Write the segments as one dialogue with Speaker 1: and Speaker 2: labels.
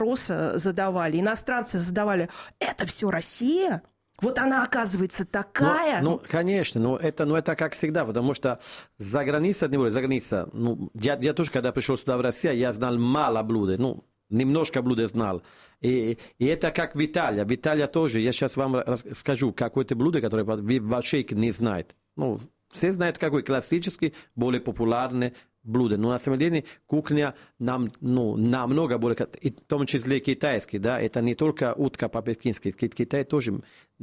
Speaker 1: вопросы задавали, иностранцы задавали, это все Россия? Вот она, оказывается, такая.
Speaker 2: Ну, конечно, но это как всегда, потому что за границей, я тоже, когда пришел сюда в Россию, я знал мало блюд, немножко блюд знал. И это как в Италии. В Италии тоже, я сейчас вам расскажу, какое-то блюдо, которое вы вообще не знаете. Все знают, какой классический, более популярный блюдо. Но на самом деле кухня намного более, и в том числе китайский, да, это не только утка по-пекински, Китай тоже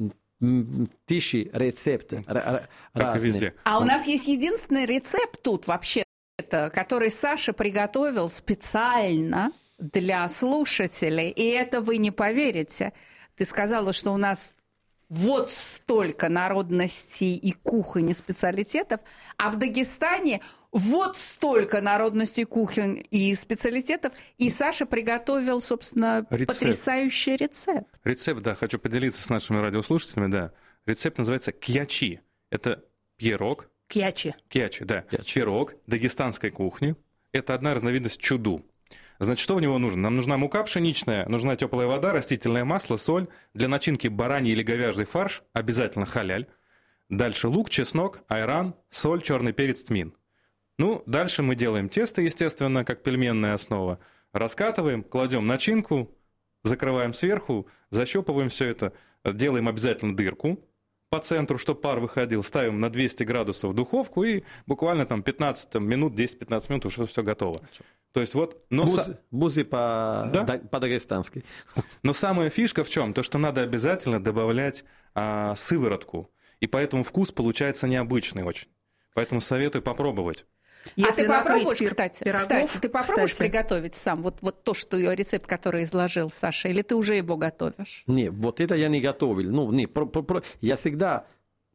Speaker 2: тысячи рецептов разные.
Speaker 3: А у нас есть единственный рецепт тут вообще-то, который Саша приготовил специально для слушателей, и это вы не поверите. Ты сказала, что у нас вот столько народностей и кухонь и специалитетов, а в Дагестане вот столько народностей, кухонь и специалитетов, и Саша приготовил, собственно, потрясающий рецепт.
Speaker 4: Рецепт, да, хочу поделиться с нашими радиослушателями, да. Рецепт называется кьячи. Это пирог.
Speaker 1: Кьячи,
Speaker 4: да. Пирог дагестанской кухни. Это одна разновидность чуду. Значит, что в него нужно? Нам нужна мука пшеничная, нужна теплая вода, растительное масло, соль. Для начинки бараний или говяжий фарш обязательно халяль. Дальше лук, чеснок, айран, соль, черный перец, тмин. Дальше мы делаем тесто, естественно, как пельменная основа. Раскатываем, кладем начинку, закрываем сверху, защепываем все это, делаем обязательно дырку по центру, чтобы пар выходил, ставим на 200 градусов в духовку и буквально там 15 минут, 10-15 минут уже все готово. То есть
Speaker 2: Бузи по-дагестански.
Speaker 4: Но самая фишка в чем? То, что надо обязательно добавлять сыворотку. И поэтому вкус получается необычный очень. Поэтому советую попробовать.
Speaker 1: Если
Speaker 3: ты попробуешь,
Speaker 1: пирогов,
Speaker 3: ты попробуешь приготовить сам вот то, что рецепт, который изложил Саша, или ты уже его готовишь?
Speaker 2: Нет, вот это я не готовил. Я всегда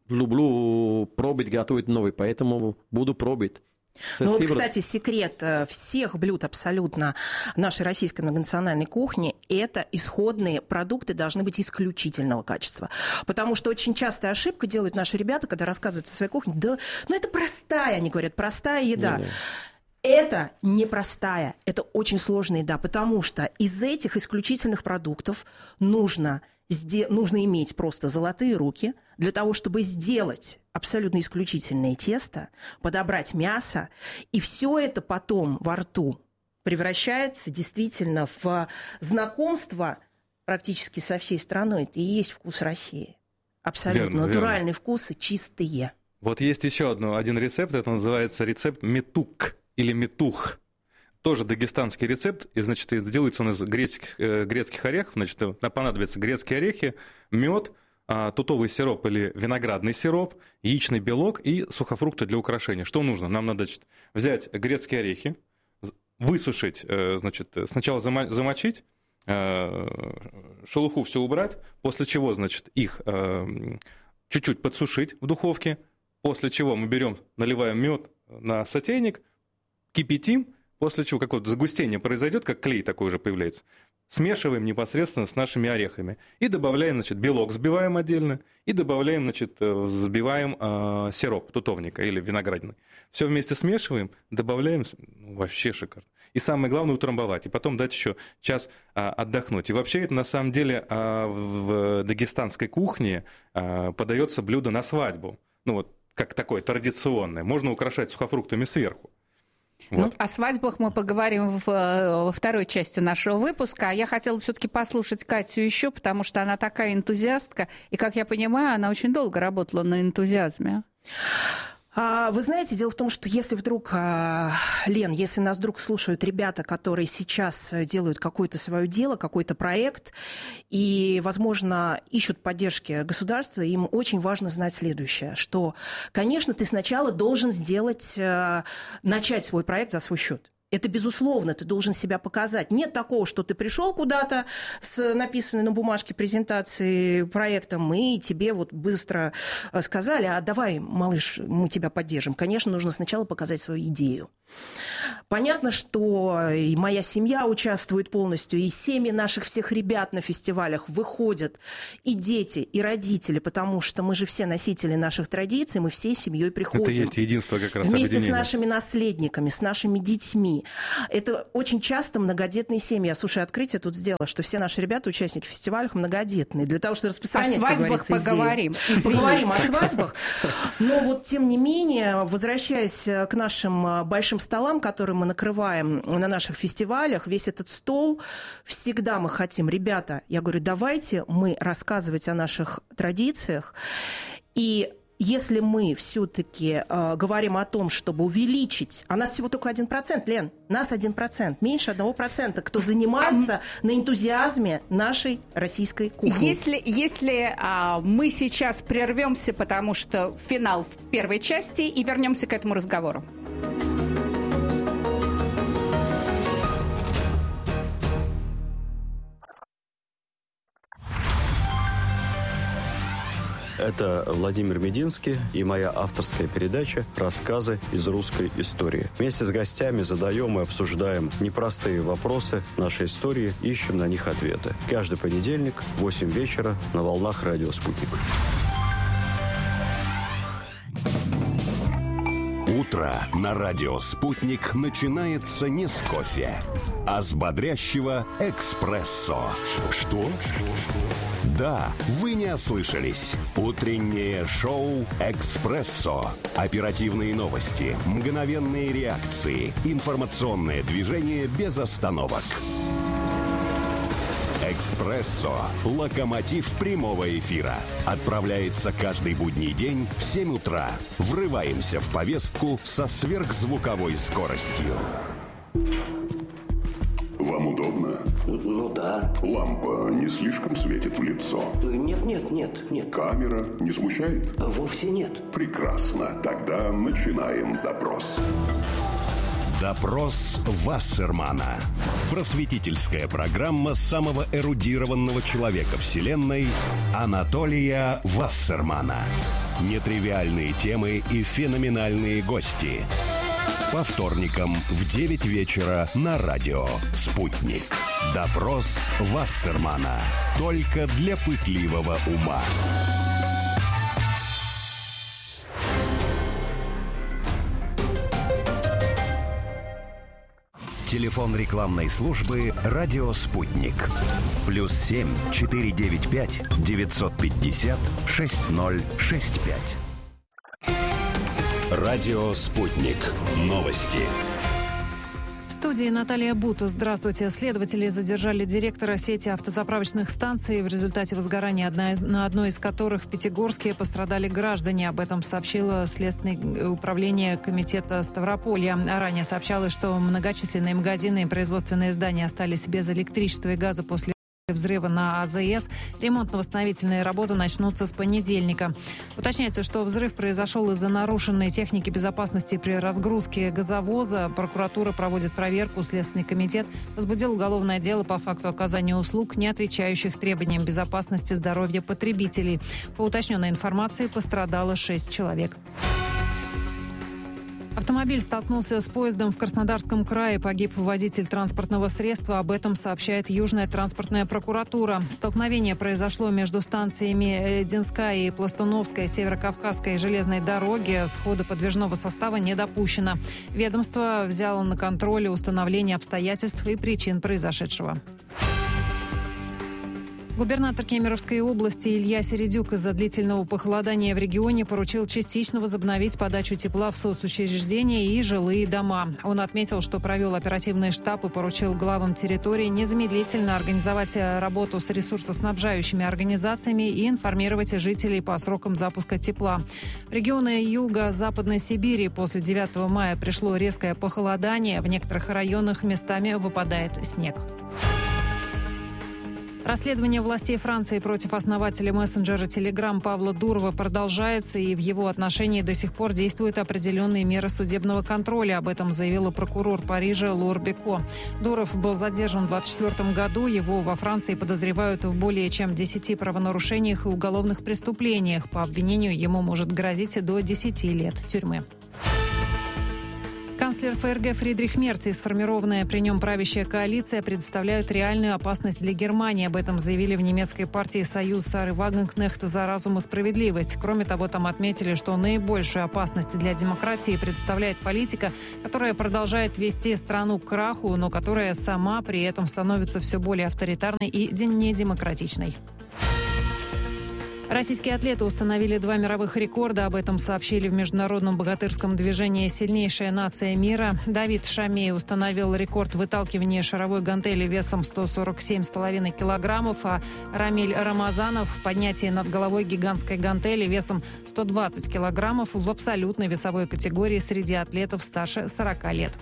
Speaker 2: люблю пробовать, готовить новый, поэтому буду пробовать.
Speaker 1: Кстати, секрет всех блюд абсолютно нашей российской многонациональной кухни – это исходные продукты должны быть исключительного качества. Потому что очень частая ошибка делают наши ребята, когда рассказывают о своей кухне. Это простая, они говорят, простая еда. Да. Это непростая, это очень сложная еда, потому что из этих исключительных продуктов нужно иметь просто золотые руки для того, чтобы сделать абсолютно исключительное тесто, подобрать мясо, и все это потом во рту превращается действительно в знакомство практически со всей страной. Это и есть вкус России. Абсолютно натуральные вкусы, чистые.
Speaker 4: Вот есть еще один рецепт, это называется рецепт метук или метух. Тоже дагестанский рецепт, и, значит, делается он из грецких орехов, значит, понадобятся грецкие орехи, мед, тутовый сироп или виноградный сироп, яичный белок и сухофрукты для украшения. Что нужно? Нам надо, значит, взять грецкие орехи, высушить, значит, сначала замочить, шелуху все убрать, после чего, значит, их чуть-чуть подсушить в духовке, после чего мы берем, наливаем мед на сотейник, кипятим, после чего какое-то загустение произойдет, как клей такой уже появляется. Смешиваем непосредственно с нашими орехами. И добавляем, значит, белок взбиваем отдельно. И добавляем, значит, взбиваем сироп тутовника или виноградный. Все вместе смешиваем, добавляем. Вообще шикарно. И самое главное утрамбовать. И потом дать еще час отдохнуть. И вообще это на самом деле в дагестанской кухне подается блюдо на свадьбу. Как такое традиционное. Можно украшать сухофруктами сверху. Вот.
Speaker 3: О свадьбах мы поговорим во второй части нашего выпуска. А я хотела все-таки послушать Катю еще, потому что она такая энтузиастка. И, как я понимаю, она очень долго работала на энтузиазме.
Speaker 1: Вы знаете, дело в том, что если вдруг, Лен, если нас вдруг слушают ребята, которые сейчас делают какое-то свое дело, какой-то проект, и, возможно, ищут поддержки государства, им очень важно знать следующее, что, конечно, ты сначала должен начать свой проект за свой счет. Это безусловно, ты должен себя показать. Нет такого, что ты пришел куда-то с написанной на бумажке презентацией проектом, и тебе вот быстро сказали: а давай, малыш, мы тебя поддержим. Конечно, нужно сначала показать свою идею. Понятно, что и моя семья участвует полностью, и семьи наших всех ребят на фестивалях выходят, и дети, и родители, потому что мы же все носители наших традиций, мы всей семьей приходим.
Speaker 4: Это есть единство как раз
Speaker 1: вместе
Speaker 4: объединения.
Speaker 1: с нашими наследниками, с нашими детьми. детьми. Это очень часто многодетные семьи. Я, слушай, открытие тут сделала, что все наши ребята, участники фестивалей, многодетные. Для того, чтобы распространять,
Speaker 3: о свадьбах поговорим.
Speaker 1: Поговорим о свадьбах. Но вот, тем не менее, возвращаясь к нашим большим столам, которые мы накрываем на наших фестивалях, весь этот стол, всегда мы хотим, ребята, я говорю, давайте мы рассказывать о наших традициях. И если мы все-таки говорим о том, чтобы увеличить, а нас всего только 1%, Лен, нас 1%, меньше 1%, кто занимается на энтузиазме нашей российской кухни.
Speaker 3: Если мы сейчас прервемся, потому что финал в первой части, и вернемся к этому разговору.
Speaker 5: Это Владимир Мединский и моя авторская передача «Рассказы из русской истории». Вместе с гостями задаем и обсуждаем непростые вопросы нашей истории, ищем на них ответы. Каждый понедельник в 8 вечера на волнах радио «Спутник».
Speaker 6: Утро на радио «Спутник» начинается не с кофе, а с бодрящего «Экспрессо». Что? Да, вы не ослышались. Утреннее шоу «Экспрессо». Оперативные новости, мгновенные реакции, информационное движение без остановок. «Экспрессо» – локомотив прямого эфира. Отправляется каждый будний день в 7 утра. Врываемся в повестку со сверхзвуковой скоростью.
Speaker 7: Вам удобно?
Speaker 8: Ну да.
Speaker 7: Лампа не слишком светит в лицо?
Speaker 8: Нет.
Speaker 7: Камера не смущает?
Speaker 8: Вовсе нет.
Speaker 7: Прекрасно. Тогда начинаем допрос.
Speaker 6: Допрос Вассермана. Просветительская программа самого эрудированного человека Вселенной Анатолия Вассермана. Нетривиальные темы и феноменальные гости. По вторникам в 9 вечера на радио «Спутник». Допрос Вассермана. Только для пытливого ума. Телефон рекламной службы «Радио Спутник». +7 495 950 6065. Радио «Спутник». Новости.
Speaker 9: В студии Наталья Бута. Здравствуйте. Следователи задержали директора сети автозаправочных станций, в результате возгорания на одной из которых в Пятигорске пострадали граждане. Об этом сообщило Следственное управление комитета Ставрополья. Ранее сообщалось, что многочисленные магазины и производственные здания остались без электричества и газа после взрыва на АЗС. Ремонтно-восстановительные работы начнутся с понедельника. Уточняется, что взрыв произошел из-за нарушенной техники безопасности при разгрузке газовоза. Прокуратура проводит проверку. Следственный комитет возбудил уголовное дело по факту оказания услуг, не отвечающих требованиям безопасности здоровья потребителей. По уточненной информации пострадало 6 человек. Автомобиль столкнулся с поездом в Краснодарском крае. Погиб водитель транспортного средства. Об этом сообщает Южная транспортная прокуратура. Столкновение произошло между станциями Динская и Пластуновская Северокавказской железной дороги. Схода подвижного состава не допущено. Ведомство взяло на контроль установление обстоятельств и причин произошедшего. Губернатор Кемеровской области Илья Середюк из-за длительного похолодания в регионе поручил частично возобновить подачу тепла в соцучреждения и жилые дома. Он отметил, что провел оперативный штаб и поручил главам территорий незамедлительно организовать работу с ресурсоснабжающими организациями и информировать жителей по срокам запуска тепла. В регионы Юго-Западной Сибири после 9 мая пришло резкое похолодание. В некоторых районах местами выпадает снег. Расследование властей Франции против основателя мессенджера Telegram Павла Дурова продолжается, и в его отношении до сих пор действуют определенные меры судебного контроля. Об этом заявила прокурор Парижа Лор Беко. Дуров был задержан в 2024 году. Его во Франции подозревают в более чем 10 правонарушениях и уголовных преступлениях. По обвинению ему может грозить до 10 лет тюрьмы. Канцлер Канцлер ФРГ Фридрих Мерц и сформированная при нем правящая коалиция представляют реальную опасность для Германии. Об этом заявили в немецкой партии «Союз Сары Вагенкнехт за разум и справедливость». Кроме того, там отметили, что наибольшую опасность для демократии представляет политика, которая продолжает вести страну к краху, но которая сама при этом становится все более авторитарной и недемократичной. Российские атлеты установили 2 мировых рекорда. Об этом сообщили в международном богатырском движении «Сильнейшая нация мира». Давид Шамей установил рекорд выталкивания шаровой гантели весом 147,5 килограммов, а Рамиль Рамазанов в поднятии над головой гигантской гантели весом 120 килограммов в абсолютной весовой категории среди атлетов старше 40 лет.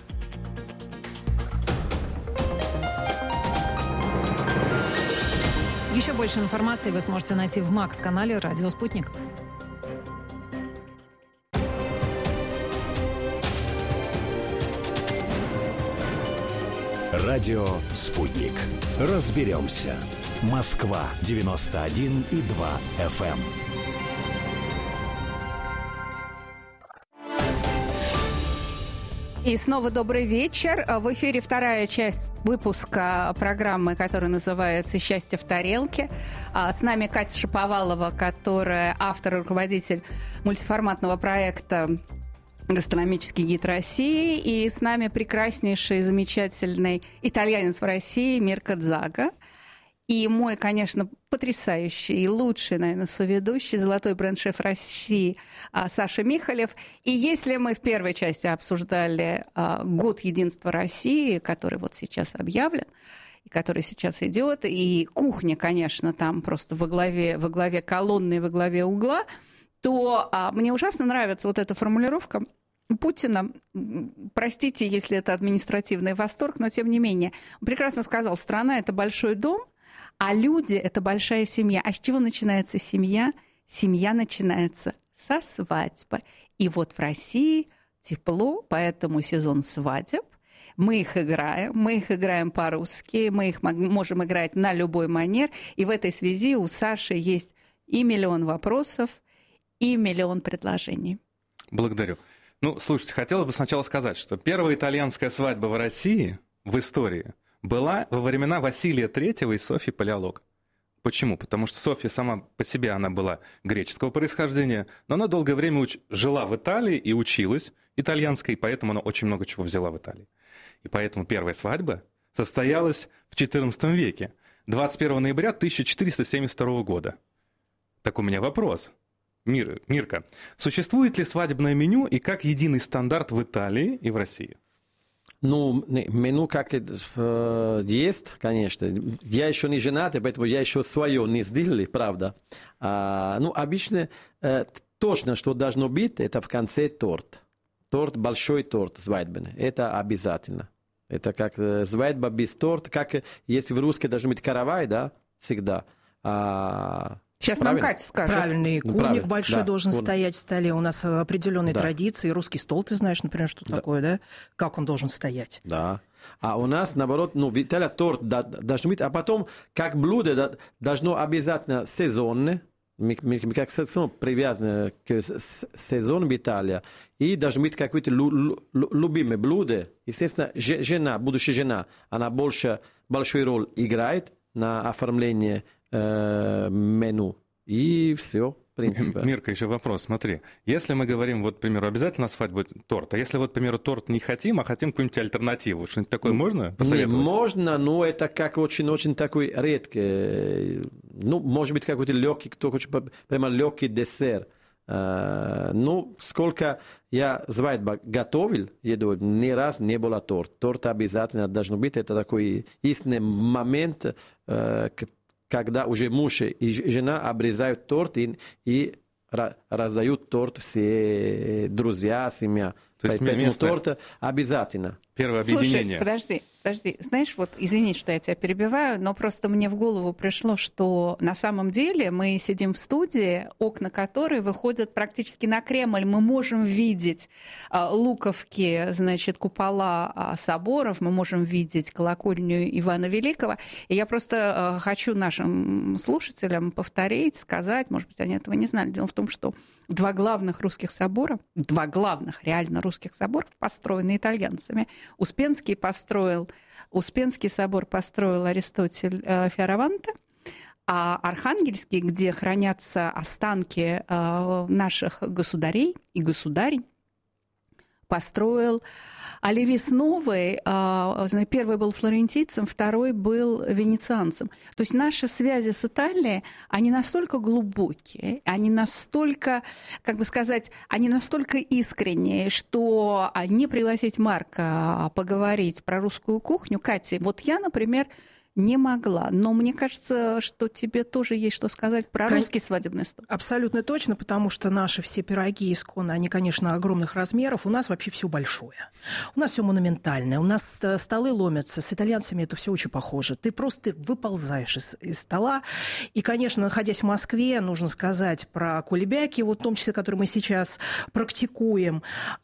Speaker 9: Еще больше информации вы сможете найти в МАКС-канале «Радио Спутник».
Speaker 6: Радио «Спутник». Разберемся. Москва, 91,2 FM.
Speaker 3: И снова добрый вечер. В эфире вторая часть выпуска программы, которая называется «Счастье в тарелке». С нами Катя Шаповалова, которая автор и руководитель мультиформатного проекта «Гастрономический гид России». И с нами прекраснейший, замечательный итальянец в России Мирко Дзага. И мой, конечно, потрясающий и лучший, наверное, соведущий, золотой бренд-шеф России Саша Михалев. И если мы в первой части обсуждали год единства России, который вот сейчас объявлен, и который сейчас идет, и кухня, конечно, там просто во главе колонны, во главе угла, то мне ужасно нравится вот эта формулировка Путина. Простите, если это административный восторг, но тем не менее. Он прекрасно сказал, страна – это большой дом, а люди – это большая семья. А с чего начинается семья? Семья начинается со свадьбы. И вот в России тепло, поэтому сезон свадеб. Мы их играем по-русски, мы их можем играть на любой манер. И в этой связи у Саши есть и миллион вопросов, и миллион предложений.
Speaker 4: Благодарю. Ну, слушайте, хотелось бы сначала сказать, что первая итальянская свадьба в России в истории была во времена Василия III и Софьи Палеолог. Почему? Потому что Софья сама по себе, она была греческого происхождения, но она долгое время жила в Италии и училась итальянской, и поэтому она очень много чего взяла в Италии. И поэтому первая свадьба состоялась в XIV веке, 21 ноября 1472 года. Так у меня вопрос. Мирка, существует ли свадебное меню и как единый стандарт в Италии и в России?
Speaker 2: Ну, меню как есть, конечно. Я еще не женат, поэтому я еще свое не сделал, правда. Ну, обычно точно, что должно быть, это в конце торт. Торт, большой торт свадебный. Это обязательно. Это как свадьба без торта, как если в русской должен быть каравай, да, всегда.
Speaker 3: Сейчас
Speaker 2: правильно?
Speaker 3: нам Катя скажет.
Speaker 1: Правильный курник большой должен
Speaker 2: курник.
Speaker 1: стоять в столе. У нас определенные традиции. Русский стол, ты знаешь, например, что такое, да? Как он должен стоять?
Speaker 2: Да. А у нас, наоборот, в Италии торт должен быть, а потом, как блюдо, должно обязательно сезонное. Мы как сезон привязаны к сезону в Италии. И должно быть какое-то любимое блюдо. Естественно, жена, будущая жена, она большую роль играет на оформлении меню. И все, в принципе.
Speaker 4: Мирка, еще вопрос. Смотри, если мы говорим, вот, к примеру, обязательно на свадьбу торт, а если, вот, к примеру, торт не хотим, а хотим какую-нибудь альтернативу, что-нибудь такое можно посоветовать?
Speaker 2: Не, можно, но это как очень-очень такой редкий. Ну, может быть, какой-то легкий, кто хочет прямо легкий десерт. Ну, сколько я свадьбу готовил, еду, ни раз не было торт. Торт обязательно должен быть. Это такой истинный момент, когда уже муж и жена обрезают торт и раздают торт все друзья, семья.
Speaker 4: То есть
Speaker 2: поэтому торт обязательно.
Speaker 4: Первое объединение.
Speaker 3: Слушай, подожди. Знаешь, вот извини, что я тебя перебиваю, но просто мне в голову пришло, что на самом деле мы сидим в студии, окна которой выходят практически на Кремль. Мы можем видеть луковки, значит, купола соборов, мы можем видеть колокольню Ивана Великого. И я просто хочу нашим слушателям повторить, сказать, может быть, они этого не знали. Дело в том, что два главных русских собора, два главных реально русских соборов построены итальянцами. Успенский собор построил Аристотель Фиораванте, а Архангельский, где хранятся останки наших государей и государей, построил Оливис Новый. Первый был флорентийцем, второй был венецианцем. То есть наши связи с Италией, они настолько глубокие, они настолько, как бы сказать, они настолько искренние, что не пригласить Марка поговорить про русскую кухню, Катя, вот я, например, не могла. Но мне кажется, что тебе тоже есть что сказать про русский свадебный стол.
Speaker 1: Абсолютно точно, потому что наши все пироги исконно, они, конечно, огромных размеров. У нас вообще все большое. У нас все монументальное. У нас столы ломятся. С итальянцами это все очень похоже. Ты просто выползаешь из стола. И, конечно, находясь в Москве, нужно сказать про кулебяки, вот в том числе, которые мы сейчас практикуем.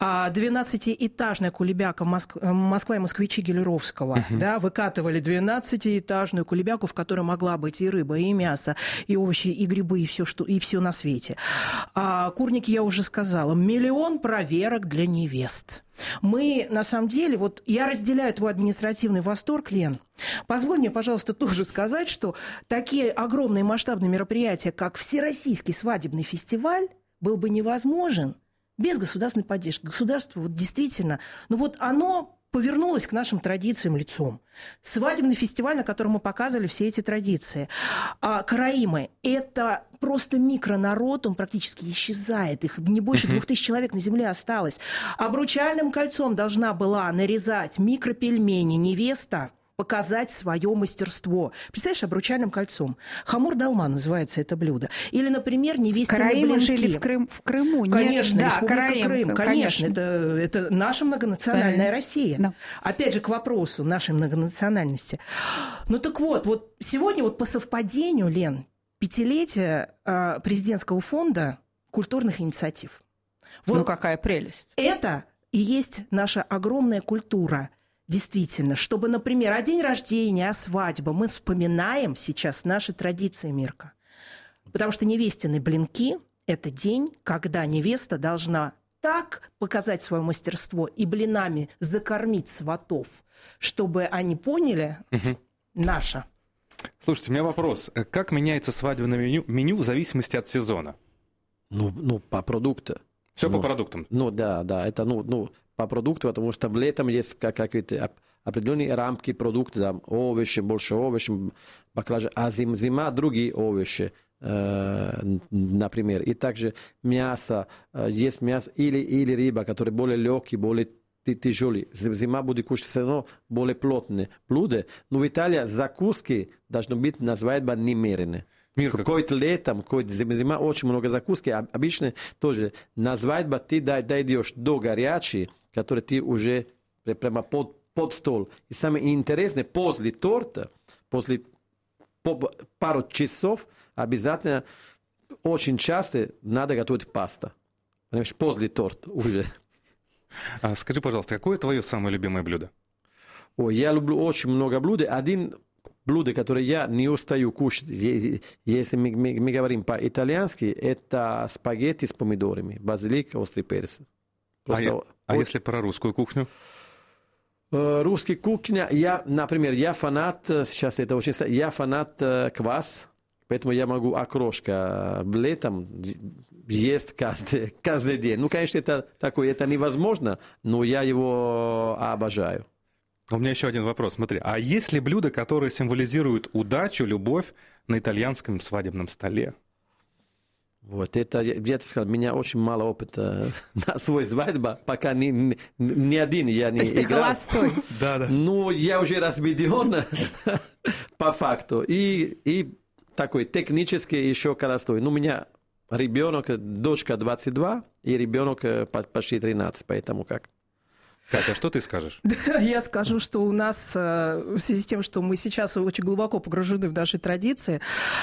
Speaker 1: 12-этажная кулебяка Москва и москвичи Гелеровского выкатывали 12-этажную кулебяку, в которой могла быть и рыба, и мясо, и овощи, и грибы, и все на свете. Курники, я уже сказала, 1 миллион проверок для невест. Мы, на самом деле, вот я разделяю твой административный восторг, Лен. Позволь мне, пожалуйста, тоже сказать, что такие огромные масштабные мероприятия, как Всероссийский свадебный фестиваль, был бы невозможен без государственной поддержки. Государство вот действительно, оно повернулась к нашим традициям лицом. Свадебный фестиваль, на котором мы показывали все эти традиции. Караимы – это просто микронарод, он практически исчезает. Их не больше 2000 человек на земле осталось. Обручальным кольцом должна была нарезать микропельмени невеста, показать свое мастерство. Представляешь, обручальным кольцом. Хамур-долма называется это блюдо. Или, например, невестины блинки.
Speaker 3: Караимы жили в Крыму.
Speaker 1: Конечно,
Speaker 3: да,
Speaker 1: Республика Крым. Конечно. Это наша многонациональная Россия. Да. Опять же, к вопросу нашей многонациональности. Так вот сегодня по совпадению, Лен, 5-летие президентского фонда культурных инициатив.
Speaker 3: Какая прелесть.
Speaker 1: Это и есть наша огромная культура. Действительно, чтобы, например, о день рождения, о свадьбе мы вспоминаем сейчас наши традиции, Мирка. Потому что невестины блинки – это день, когда невеста должна так показать свое мастерство и блинами закормить сватов, чтобы они поняли наше.
Speaker 4: Слушайте, у меня вопрос. Как меняется свадебное меню в зависимости от сезона?
Speaker 2: По продукту.
Speaker 4: Все по продуктам?
Speaker 2: Да, это, по продукту, потому что летом есть какие-то определенные рамки продуктов, овощи, больше овощей, баклажан, а зима другие овощи, например. И также мясо, есть мясо или рыба, которые более легкие, более тяжелые. Зима будет кушать все равно более плотные блюда. Но в Италии закуски должны быть на свадьбе немеренные. Какое-то летом, какое-то зима, очень много закуски. Обычно тоже на свадьбе ты дойдешь до горячей, который ты уже прямо под стол. И самое интересное, после торта, после пару часов, обязательно, очень часто надо готовить пасту. Понимаешь, после торта уже.
Speaker 4: Скажи, пожалуйста, какое твое самое любимое блюдо?
Speaker 2: Я люблю очень много блюд. Один блюдо, которое я не устаю кушать, если мы говорим по-итальянски, это спагетти с помидорами, базилик, острый перец.
Speaker 4: Если про русскую кухню?
Speaker 2: Русская кухня, я фанат, сейчас это очень... Я фанат квас, поэтому я могу окрошка летом есть каждый день. Конечно, это невозможно, но я его обожаю.
Speaker 4: У меня еще один вопрос. Смотри, а есть ли блюда, которые символизируют удачу, любовь на итальянском свадебном столе?
Speaker 2: Это, я сказал, у меня очень мало опыта на свой свадьбе, пока ни один я не играл.
Speaker 3: То есть ты холостой?
Speaker 4: Да.
Speaker 2: Я уже разведен по факту. И такой технически еще холостой. У меня ребенок, дочка 22, и ребенок почти 13, поэтому как.
Speaker 4: Катя, что ты скажешь?
Speaker 1: Я скажу, что у нас, в связи с тем, что мы сейчас очень глубоко погружены в наши традиции,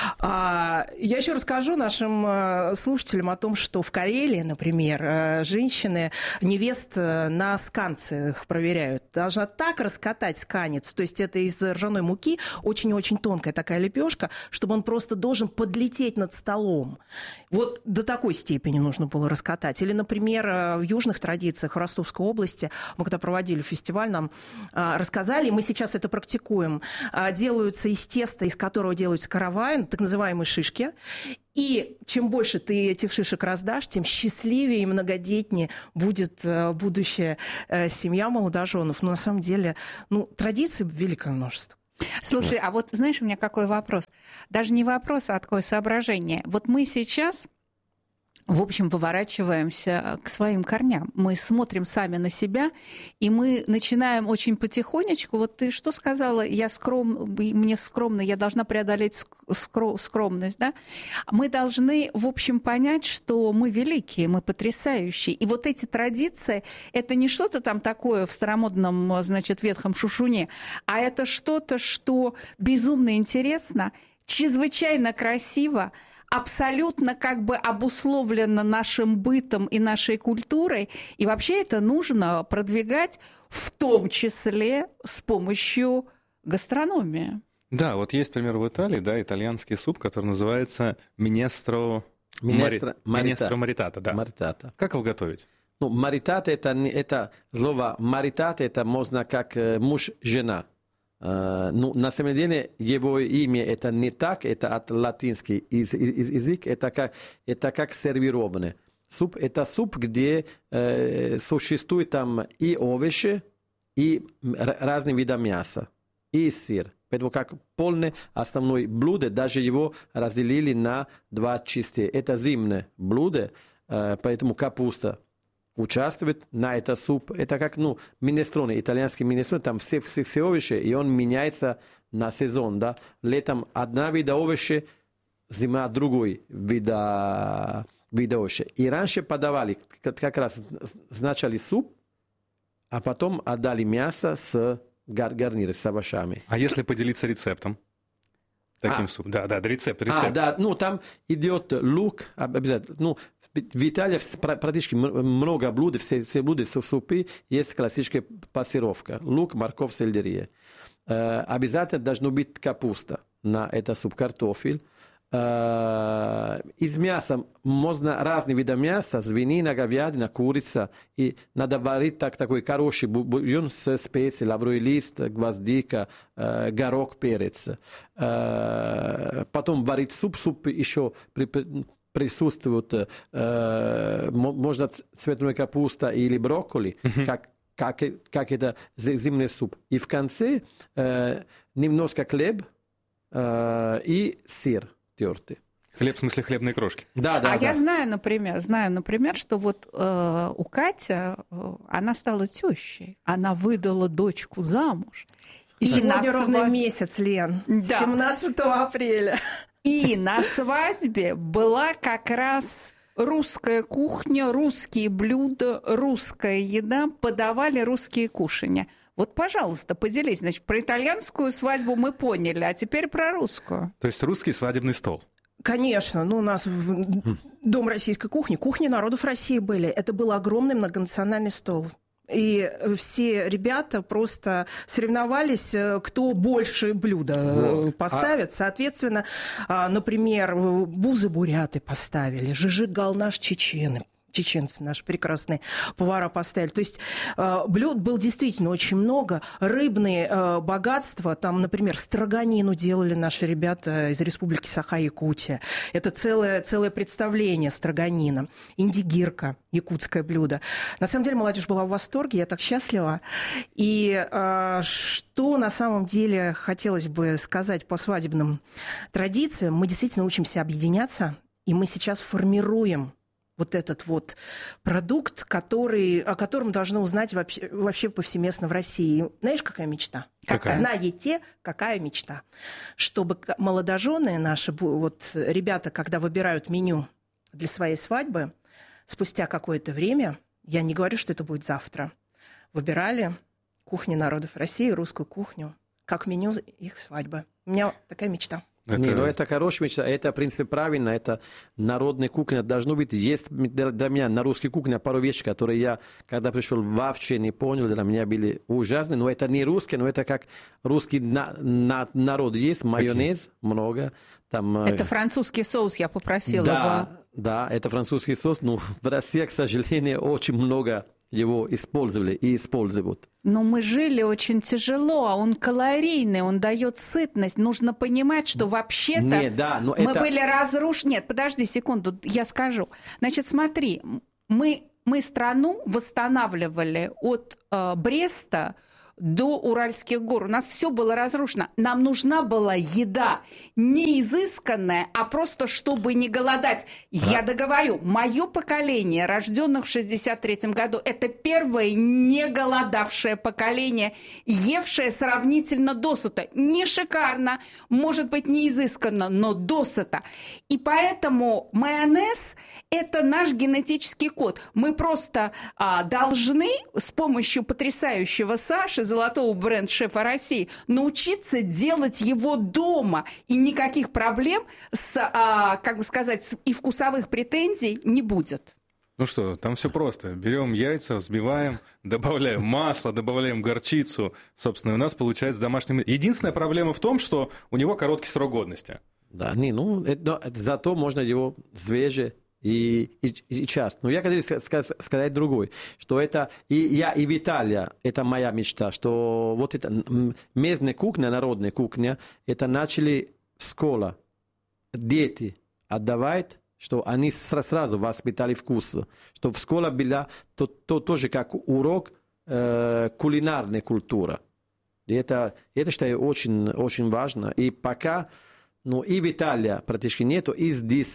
Speaker 1: я еще расскажу нашим слушателям о том, что в Карелии, например, женщины невест на сканцах проверяют. Должна так раскатать сканец, то есть это из ржаной муки, очень-очень тонкая такая лепешка, чтобы он просто должен подлететь над столом. Вот до такой степени нужно было раскатать. Или, например, в южных традициях в Ростовской области, мы когда проводили фестиваль, нам рассказали, и мы сейчас это практикуем, делаются из теста, из которого делаются каравай, так называемые шишки. И чем больше ты этих шишек раздашь, тем счастливее и многодетнее будет будущая семья молодоженов. Но на самом деле традиций великое множество.
Speaker 3: Слушай, а вот знаешь, у меня какой вопрос? Даже не вопрос, а такое соображение. Вот мы сейчас, в общем, поворачиваемся к своим корням. Мы смотрим сами на себя, и мы начинаем очень потихонечку. Вот ты что сказала? Мне скромно, я должна преодолеть скромность, да? Мы должны, в общем, понять, что мы великие, мы потрясающие. И вот эти традиции, это не что-то там такое в старомодном, значит, ветхом шушуне, а это что-то, что безумно интересно, чрезвычайно красиво, абсолютно как бы обусловлено нашим бытом и нашей культурой. И вообще это нужно продвигать в том числе с помощью гастрономии.
Speaker 4: Да, вот есть, например, в Италии, да, итальянский суп, который называется минестро маритата. Да.
Speaker 2: Маритата.
Speaker 4: Как его готовить?
Speaker 2: Маритата это слово маритата, это можно как муж-жена. На самом деле его имя это не так, это от латинский язык, это как сервированный. Суп это суп, где существует там и овощи, и разные виды мяса, и сыр. Поэтому как полное основное блюдо, даже его разделили на два части. Это зимнее блюдо, поэтому капуста участвует на это суп. Это как минестроне, итальянский минестроне, там все овощи, и он меняется на сезон. Да? Летом одна вида овощи, зима другой вида овощи. И раньше подавали как раз сначала суп, а потом отдали мясо с гарниром, с овощами.
Speaker 4: А если поделиться рецептом? Таким супом. Да, рецепт.
Speaker 2: Там идет лук обязательно. В Италии практически много блюд, все блюда супы, есть классическая пассировка. Лук, морковь, сельдерей. Обязательно должна быть капуста на этот суп, картофель. Из мяса можно разные виды мяса, свинина, говядина, курица. И надо варить такой хороший бульон с специей, лавровый лист, гвоздика, горох, перец. Потом варить суп еще присутствует, можно цветная капуста или брокколи, как это зимний суп. И в конце немножко хлеб и сыр тертый.
Speaker 4: Хлеб, в смысле хлебные крошки?
Speaker 2: Да.
Speaker 3: Я знаю, например, что вот у Кати, она стала тещей, она выдала дочку замуж.
Speaker 1: И сегодня ровно месяц, Лен, 17 апреля.
Speaker 3: И на свадьбе была как раз русская кухня, русские блюда, русская еда, подавали русские кушания. Вот, пожалуйста, поделись. Значит, про итальянскую свадьбу мы поняли, а теперь про русскую.
Speaker 4: То есть русский свадебный стол?
Speaker 1: Конечно. У нас дом российской кухни, кухни народов России были. Это был огромный многонациональный стол. И все ребята просто соревновались, кто больше блюда поставит. Соответственно, например, бузы-буряты поставили, жижигал наш чеченцы наши прекрасные повара поставили. То есть блюд было действительно очень много. Рыбные богатства, там, например, строганину делали наши ребята из Республики Саха-Якутия. Это целое представление строганина. Индигирка, якутское блюдо. На самом деле молодежь была в восторге, я так счастлива. И что на самом деле хотелось бы сказать по свадебным традициям, мы действительно учимся объединяться, и мы сейчас формируем вот этот вот продукт, о котором должны узнать вообще повсеместно в России. Знаешь, какая мечта?
Speaker 4: Какая?
Speaker 1: Знаете, какая мечта? Чтобы молодожены наши, вот ребята, когда выбирают меню для своей свадьбы, спустя какое-то время, я не говорю, что это будет завтра, выбирали кухни народов России, русскую кухню, как меню их свадьбы. У меня такая мечта.
Speaker 2: Это хорошая мечта, это, в принципе, правильно, это народная кухня должна быть. Есть для меня на русской кухне пару вещей, которые я, когда пришел вообще не понял, для меня были ужасные, но это не русские, но это как русский народ есть, майонез много. Там,
Speaker 3: это французский соус, я попросила его.
Speaker 2: Да, это французский соус, но в России, к сожалению, очень много его использовали и используют.
Speaker 3: Но мы жили очень тяжело, он калорийный, он дает сытность. Нужно понимать, что вообще-то мы были разрушены. Нет, подожди секунду, я скажу. Значит, смотри, мы страну восстанавливали от Бреста до Уральских гор. У нас все было разрушено. Нам нужна была еда не изысканная, а просто чтобы не голодать. Я договорю, мое поколение, рожденных в 1963 году, это первое не голодавшее поколение, евшее сравнительно досыта. Не шикарно, может быть, не изысканно, но досыта. И поэтому майонез – это наш генетический код. Мы просто должны с помощью потрясающего Саши, золотого бренд-шефа России, научиться делать его дома. И никаких проблем и вкусовых претензий не будет.
Speaker 4: Ну что, там все просто. Берем яйца, взбиваем, добавляем масло, добавляем горчицу. Собственно, у нас получается домашний... Единственная проблема в том, что у него короткий срок годности.
Speaker 2: Да, зато можно его свежее и часто. Но я хотел сказать другой, что это и в Италии, это моя мечта, что вот эта местная кухня, народная кухня, это начали в школе. Дети отдавать, что они сразу воспитали вкус, что в школе была то тоже как урок кулинарной культуры. И это считаю очень, очень важно. И пока, и в Италии практически нету, и здесь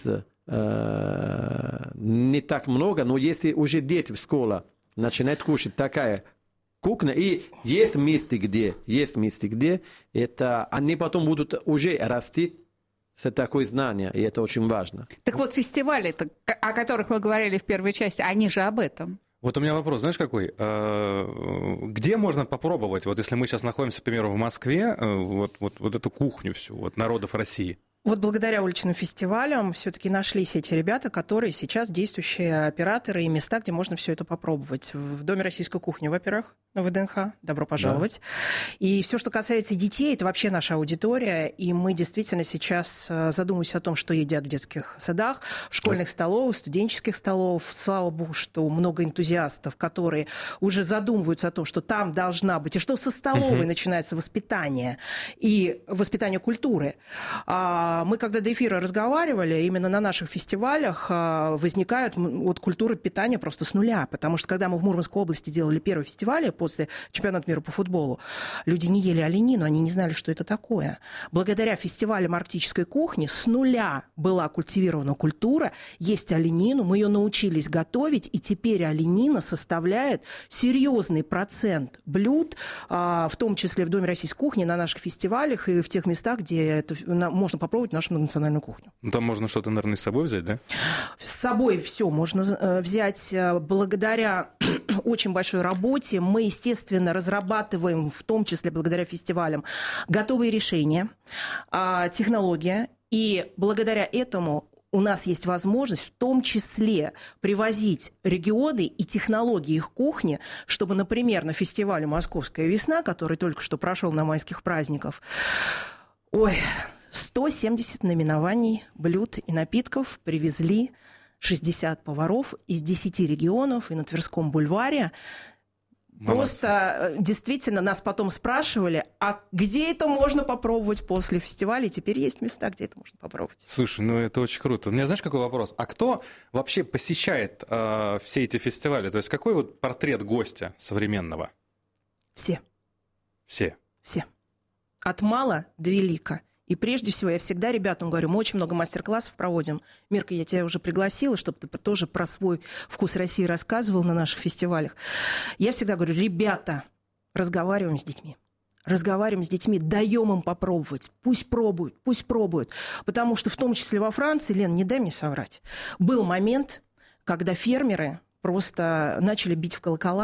Speaker 2: не так много, но если уже дети в школе начинают кушать такая кухня, и есть места, где это, они потом будут уже расти с такой знанием, и это очень важно.
Speaker 3: Так вот, фестивали, о которых мы говорили в первой части, они же об этом.
Speaker 4: Вот у меня вопрос, знаешь, какой? Где можно попробовать, вот если мы сейчас находимся, к примеру, в Москве, вот эту кухню всю, народов России?
Speaker 1: Вот благодаря уличным фестивалям все-таки нашлись эти ребята, которые сейчас действующие операторы и места, где можно все это попробовать. В Доме российской кухни, во-первых, на ВДНХ. Добро пожаловать. Да. И все, что касается детей, это вообще наша аудитория. И мы действительно сейчас задумываемся о том, что едят в детских садах, в школьных столовых, студенческих столов. Слава богу, что много энтузиастов, которые уже задумываются о том, что там должна быть, и что со столовой начинается воспитание и воспитание культуры. Мы, когда до эфира разговаривали, именно на наших фестивалях возникают культуры питания просто с нуля. Потому что, когда мы в Мурманской области делали первый фестиваль после чемпионата мира по футболу, люди не ели оленину, они не знали, что это такое. Благодаря фестивалям арктической кухни с нуля была культивирована культура, есть оленину, мы ее научились готовить, и теперь оленина составляет серьезный процент блюд, в том числе в Доме российской кухни, на наших фестивалях и в тех местах, где это можно попробовать нашу многонациональную кухню.
Speaker 4: Там можно что-то, наверное, с собой взять, да?
Speaker 1: С собой все можно взять. Благодаря очень большой работе мы, естественно, разрабатываем, в том числе благодаря фестивалям, готовые решения, технология. И благодаря этому у нас есть возможность в том числе привозить регионы и технологии их кухни, чтобы, например, на фестивале «Московская весна», который только что прошел на майских праздниках, 170 наименований блюд и напитков привезли 60 поваров из 10 регионов, и на Тверском бульваре. Просто действительно нас потом спрашивали, а где это можно попробовать после фестиваля? И теперь есть места, где это можно попробовать.
Speaker 4: Слушай, это очень круто. У меня, знаешь, какой вопрос? А кто вообще посещает все эти фестивали? То есть какой портрет гостя современного?
Speaker 1: Все.
Speaker 4: Все?
Speaker 1: Все. От мала до велика. И прежде всего, я всегда ребятам говорю, мы очень много мастер-классов проводим. Мирка, я тебя уже пригласила, чтобы ты тоже про свой вкус России рассказывал на наших фестивалях. Я всегда говорю, ребята, разговариваем с детьми. Разговариваем с детьми, даем им попробовать. Пусть пробуют. Потому что в том числе во Франции, Лен, не дай мне соврать, был момент, когда фермеры просто начали бить в колокола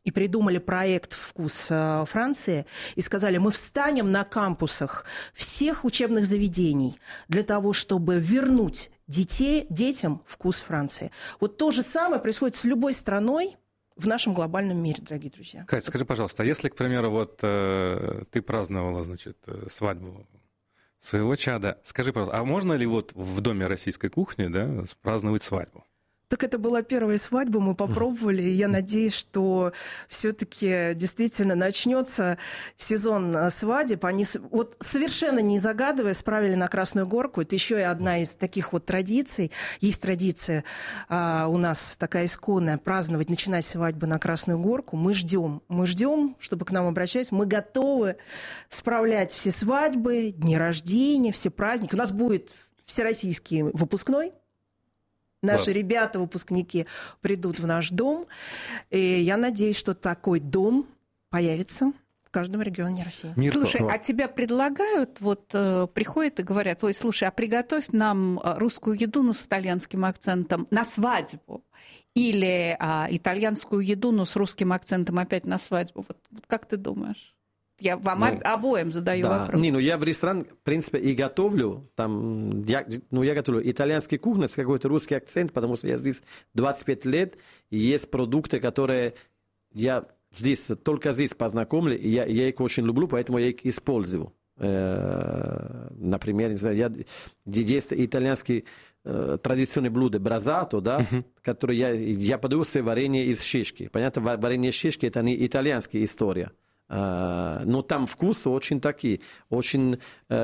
Speaker 1: и придумали проект «Вкус Франции» и сказали, мы встанем на кампусах всех учебных заведений для того, чтобы вернуть детям вкус Франции. Вот то же самое происходит с любой страной в нашем глобальном мире, дорогие друзья.
Speaker 4: Кать, скажи, пожалуйста, а если, к примеру, вот ты праздновала, значит, свадьбу своего чада, скажи, пожалуйста, а можно ли вот в доме российской кухни, да, праздновать свадьбу?
Speaker 1: Так это была первая свадьба, мы попробовали, и я надеюсь, что все-таки действительно начнется сезон свадеб. Они вот совершенно не загадывая справили на Красную Горку. Это еще и одна из таких вот традиций. Есть традиция у нас такая исконная праздновать, начинать свадьбы на Красную Горку. Мы ждем, чтобы к нам обращались. Мы готовы справлять все свадьбы, дни рождения, все праздники. У нас будет всероссийский выпускной. Наши ребята, выпускники, придут в наш дом. И я надеюсь, что такой дом появится в каждом регионе России.
Speaker 3: Слушай, а тебя предлагают, вот приходят и говорят, ой, слушай, а приготовь нам русскую еду с итальянским акцентом на свадьбу. Или итальянскую еду, но с русским акцентом опять на свадьбу. Вот как ты думаешь? Я вам обоим задаю вопрос.
Speaker 2: Я в ресторан, в принципе, и готовлю. Там, я готовлю итальянский кухню с какой-то русский акцент, потому что я здесь 25 лет, и есть продукты, которые я только здесь познакомлю, и я их очень люблю, поэтому я их использую. Например, не знаю, есть итальянские традиционные блюда бразато, да, которые я подаю с варенье из шишки. Понятно, варенье из шишки – это не итальянская история. Но там вкус очень такие, очень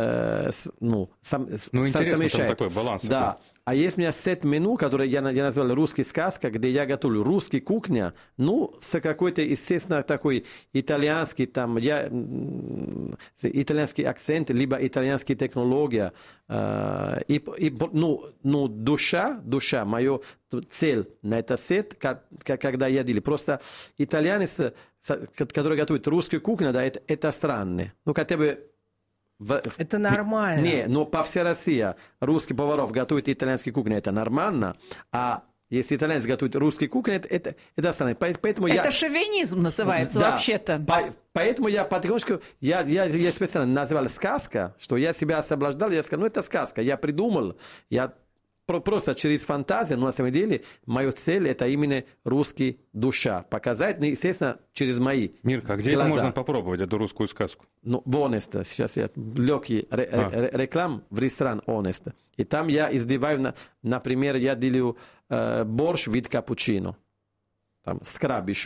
Speaker 4: интересно, там такой баланс.
Speaker 2: Да. А есть у меня сет-меню, которое я назвал «Русский сказка», где я готовлю русский кухня, с какой-то, естественно, такой итальянский, итальянский акцент, либо итальянская технология. Душа, моя цель на этот сет, когда я делаю. Просто итальянец, который готовит русскую кухню, да, это странно. Хотя бы
Speaker 1: это нормально.
Speaker 2: Но по всей России русских поваров готовят итальянскую кухню, это нормально. А если итальянец готовит русскую кухню, это странно. Поэтому
Speaker 3: это шовинизм называется вообще-то.
Speaker 2: Поэтому я потихонечку, я специально назвал сказка, что я себя освобождал, я сказал, это сказка, я придумал, я просто через фантазию, но на самом деле моя цель это именно русский душа показать, естественно, через мои
Speaker 4: Мирка, а где
Speaker 2: глаза.
Speaker 4: Это можно попробовать, эту русскую сказку?
Speaker 2: В Honest, сейчас я легкий реклам в ресторан Honest. И там я издеваю, например, я делаю борщ вид капучино, там скраб еще.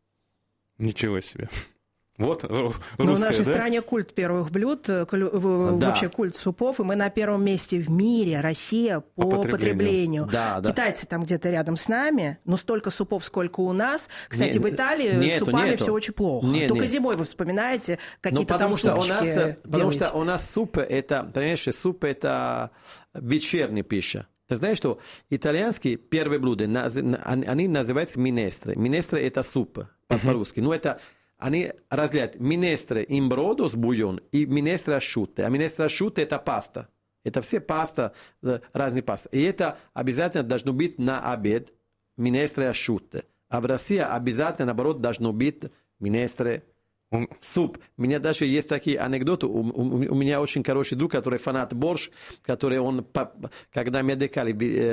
Speaker 4: Ничего себе. Вот, русская,
Speaker 1: в нашей стране культ первых блюд, вообще культ супов, и мы на первом месте в мире, Россия, по потреблению. Китайцы там где-то рядом с нами, но столько супов, сколько у нас. Кстати, в Италии с супами все очень плохо. Только зимой вы вспоминаете какие-то там супчики.
Speaker 2: Потому что у нас суп, это, понимаешь, суп это вечерняя пища. Ты знаешь, что итальянские первые блюда, они называются минестре. Минестре это суп по-русски. Это... Они разделяют минестре in brodo с бульон и минестре asciutte. А минестре asciutte это паста. Это все паста, разные пасты. И это обязательно должно быть на обед минестре asciutte. А в России обязательно, наоборот, должно быть минестре суп. У меня даже есть такие анекдоты. У меня очень хороший друг, который фанат борщ, который он, когда меня декали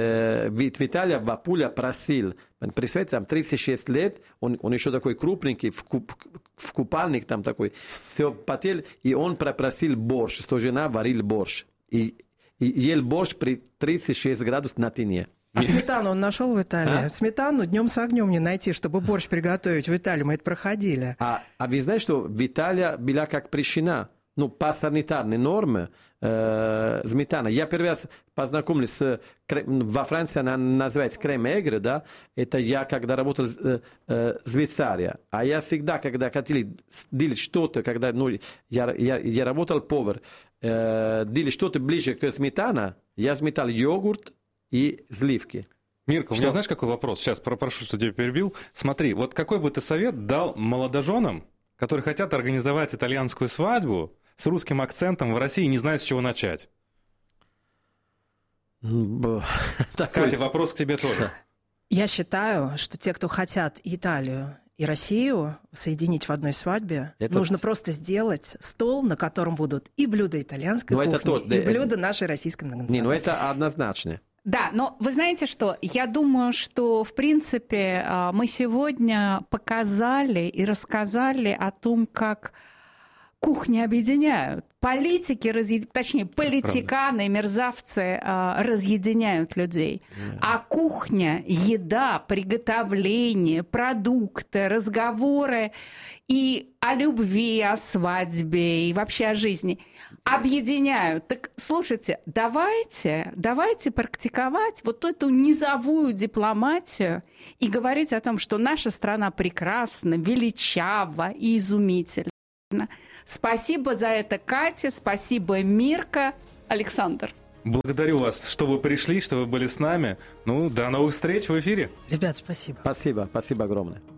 Speaker 2: в Италии, в Апуле, просил. Представляете, там 36 лет, он еще такой крупненький, в купальник там такой, все потел, и он попросил борщ, что жена варил борщ. И ел борщ при 36 градусов на тине.
Speaker 1: А сметану он нашел в Италии? Сметану днем с огнем не найти, чтобы борщ приготовить в Италии. Мы это проходили.
Speaker 2: А вы знаете, что в Италии была как прещена, по санитарной норме сметана. Я первый раз познакомился во Франции, она называется крем-эгре, да, это я когда работал в Швейцарии. А я всегда, когда хотели делать что-то, когда я работал повар, делать что-то ближе к сметане, я сметал йогурт и сливки.
Speaker 4: Мирка, у меня знаешь, какой вопрос? Сейчас прошу, что тебя перебил. Смотри, вот какой бы ты совет дал молодоженам, которые хотят организовать итальянскую свадьбу с русским акцентом в России и не знают, с чего начать?
Speaker 2: Катя,
Speaker 4: вопрос к тебе тоже.
Speaker 1: Я считаю, что те, кто хотят Италию и Россию соединить в одной свадьбе,
Speaker 2: Это...
Speaker 1: нужно просто сделать стол, на котором будут и блюда итальянской кухни, и блюда нашей российской многонациональной.
Speaker 2: Не, ну это однозначно.
Speaker 3: Да, но вы знаете что? Я думаю, что, в принципе, мы сегодня показали и рассказали о том, как кухни объединяют. Политики, точнее, политиканы, мерзавцы разъединяют людей. А кухня, еда, приготовление, продукты, разговоры и о любви, о свадьбе, и вообще о жизни объединяют. Так, слушайте, давайте практиковать вот эту низовую дипломатию и говорить о том, что наша страна прекрасна, величава и изумительна. Спасибо за это, Катя, спасибо, Мирка. Александр.
Speaker 4: Благодарю вас, что вы пришли, что вы были с нами. Ну, до новых встреч в эфире.
Speaker 1: Ребят, спасибо.
Speaker 2: Спасибо огромное.